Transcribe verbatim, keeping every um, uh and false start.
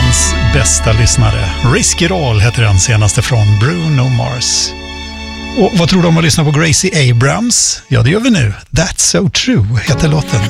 världens bästa lyssnare. Risky Roll heter den senaste från Bruno Mars. Och vad tror du om att lyssna på Gracie Abrams? Ja, det gör vi nu. That's So True heter låten.